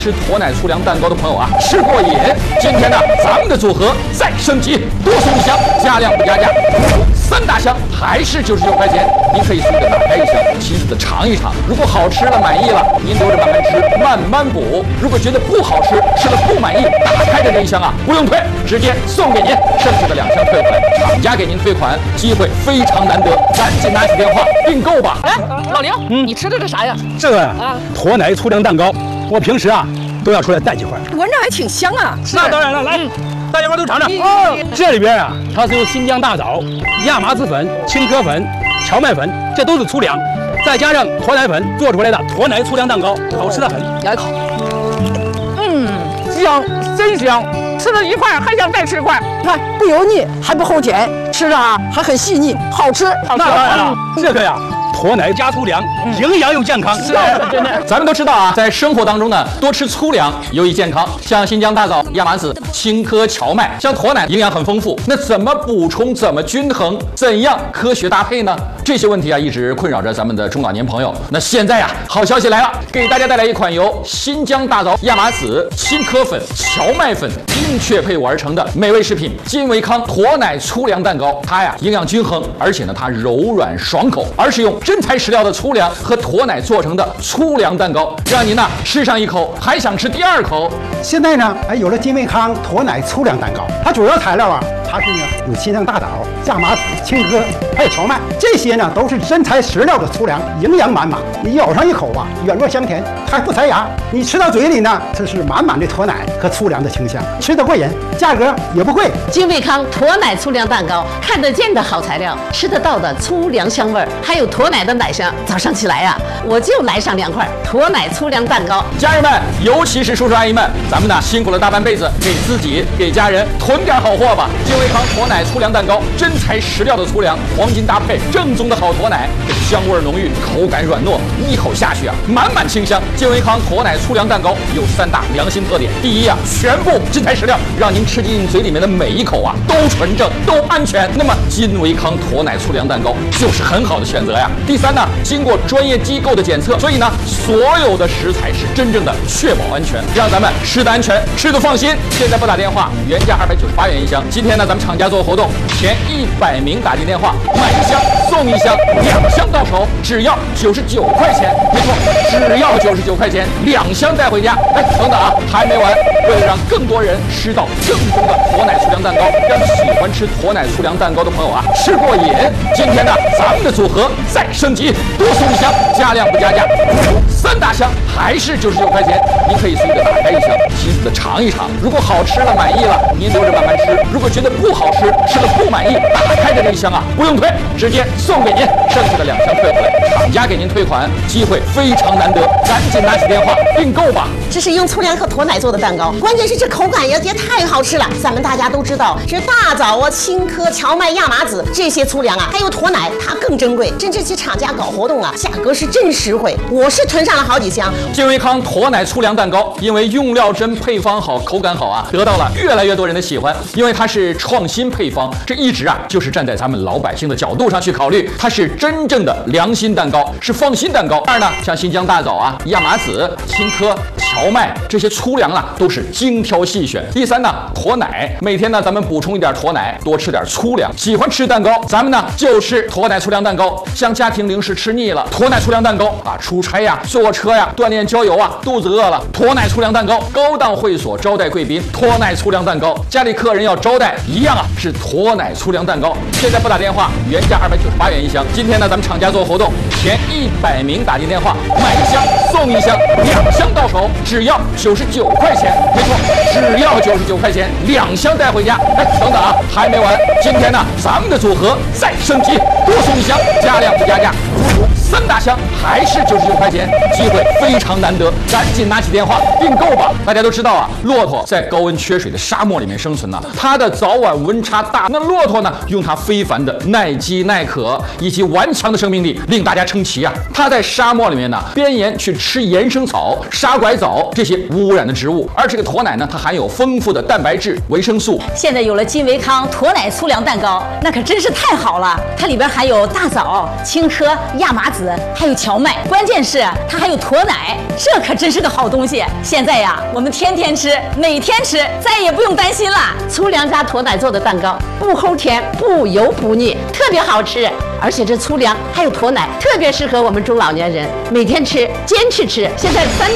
吃驼奶粗粮蛋糕的朋友啊，吃过瘾。今天呢，咱们的组合再升级，多送一箱，加量不加价，3大箱还是99块钱。您可以随便打开一箱，亲自的尝一尝。如果好吃了满意了，您留着慢慢吃，慢慢补。如果觉得不好吃，吃了不满意，打开的这一箱啊不用退，直接送给您，剩下的2箱退款，厂家给您退款，机会非常难得，赶紧拿起电话订购吧。 哎，老刘，你吃的这啥呀？ 这个驼奶粗粮蛋糕，我平时啊都要出来带几块， 闻着还挺香啊。 那当然了，来，大家伙都尝尝。这里边啊，它是用新疆大枣、亚麻籽粉、青稞粉、荞麦粉，这都是粗粮，再加上驼奶粉做出来的驼奶粗粮蛋糕，好吃的很。 来一口，香，真香。吃了一块还想再吃块，看不油腻还不齁甜，吃着啊还很细腻，好吃。 那当然了，这个呀。驼奶加粗粮，营养又健康。 是的，真的。 咱们都知道啊，在生活当中呢，多吃粗粮有益健康，像新疆大枣、亚麻籽、青稞、荞麦，像驼奶营养很丰富。那怎么补充？怎么均衡？怎样科学搭配呢？这些问题啊，一直困扰着咱们的中老年朋友。那现在啊，好消息来了，给大家带来一款由新疆大枣、亚麻籽、青稞粉、荞麦粉精确配伍而成的美味食品——金维康驼奶粗粮蛋糕。它呀，营养均衡，而且呢，它柔软爽口，而是用真材实料的粗粮和驼奶做成的粗粮蛋糕，让您呢吃上一口还想吃第2口。 现在呢，有了金维康驼奶粗粮蛋糕，它主要材料啊，它是呢有新疆大枣、亚麻籽、青稞还有荞麦，这些呢都是真材实料的粗粮，营养满满。你咬上一口啊，软糯香甜，还不塞牙。你吃到嘴里呢，这是满满的驼奶和粗粮的清香，吃得过瘾，价格也不贵。 金维康驼奶粗粮蛋糕，看得见的好材料，吃得到的粗粮香味儿，还有驼奶的奶香。早上起来呀，我就来上2块驼奶粗粮蛋糕。 家人们，尤其是叔叔阿姨们，咱们呢辛苦了大半辈子，给自己给家人囤点好货吧。金维康驼奶粗粮蛋糕，真材实料的粗粮，黄金搭配，正宗的好驼奶，这香味浓郁，口感软糯，一口下去啊，满满清香。金维康驼奶粗粮蛋糕有3大良心特点：第一啊，全部真材实料，让您吃进嘴里面的每一口啊都纯正，都安全。那么金维康驼奶粗粮蛋糕就是很好的选择呀。第3呢，经过专业机构的检测，所以呢，所有的食材是真正的确保安全，让咱们吃得安全，吃得放心。现在拨打电话，原价298元一箱。今天呢，咱们厂家做活动，前100名打进电话，买1箱送1箱，2箱到手只要99块钱。没错，只要99块钱，2箱带回家。哎，等等啊，还没完！为了让更多人吃到正宗的驼奶粗粮蛋糕，让喜欢吃驼奶粗粮蛋糕的朋友啊吃过瘾。今天呢，咱们的组合再升级，多送1箱，加量不加价，3大箱还是99块钱。您可以随便打开一箱，亲自的尝一尝。如果好吃了满意了，您留着慢慢吃。如果觉得不好吃，吃了不满意，打开的这一箱啊不用退，直接送给您，剩下的2箱退回来，厂家给您退款，机会非常难得，赶紧拿起电话订购吧。 这是用粗粮和驼奶做的蛋糕，关键是这口感也太好吃了。咱们大家都知道，这大枣啊、青稞、荞麦、亚麻籽这些粗粮啊，还有驼奶，它更珍贵。这些厂家搞活动啊，价格是真实惠。我是囤上了好几箱。 金维康驼奶粗粮蛋糕，因为用料真、配方好、口感好啊，得到了越来越多人的喜欢。因为它是创新配方，这一直啊就是站在咱们老百姓的角度上去考虑，它是真正的良心蛋糕，是放心蛋糕。第2呢，像新疆大枣啊、亚麻籽、青稞、荞麦这些粗粮啊，都是精挑细选。第3呢，驼奶，每天呢咱们补充一点驼奶，多吃点粗粮。喜欢吃蛋糕，咱们呢就吃驼奶粗粮蛋糕。像家庭零食吃腻了，驼奶粗粮蛋糕啊，出差呀、坐车呀、锻炼郊游啊，肚子饿了，驼奶粗粮蛋糕。高档会所招待贵宾，驼奶粗粮蛋糕。家里客人要招待，一样啊是驼奶粗粮蛋糕。现在拨打电话，原价298元一箱。今天呢，咱们厂家做活动，前100名打进电话，买1箱送1箱，2箱到手只要99块钱。没错，只要99块钱，2箱带回家。哎，等等啊，还没完！今天呢，咱们的组合再升级，多送1箱，加量不加价，3大箱还是99块钱，机会非常难得，赶紧拿起电话订购吧！大家都知道啊，骆驼在高温缺水的沙漠里面生存呢，它的早晚温差大。那骆驼呢，用它非凡的耐饥耐渴以及顽强的生命力，令大家称奇啊！它在沙漠里面呢，边沿去吃岩生草、沙拐枣这些无污染的植物，而这个驼奶呢，它含有丰富的蛋白质、维生素。 现在有了金维康驼奶粗粮蛋糕，那可真是太好了！它里边含有大枣、青稞、亚麻籽籽，还有荞麦，关键是它还有驼奶，这可真是个好东西。现在呀，我们天天吃，每天吃，再也不用担心了。 粗粮加驼奶做的蛋糕，不齁甜，不油不腻，特别好吃。而且这粗粮还有驼奶，特别适合我们中老年人每天吃，坚持吃。现在3